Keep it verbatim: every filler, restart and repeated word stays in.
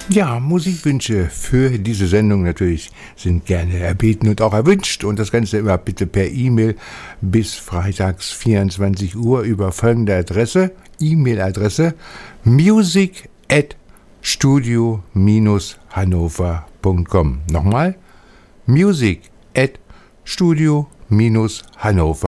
Ja, Musikwünsche für diese Sendung natürlich sind gerne erbeten und auch erwünscht. Und das Ganze immer bitte per E-Mail bis freitags vierundzwanzig Uhr über folgende Adresse, E-Mail-Adresse music at studio hannover punkt com. Nochmal, music at studio hannover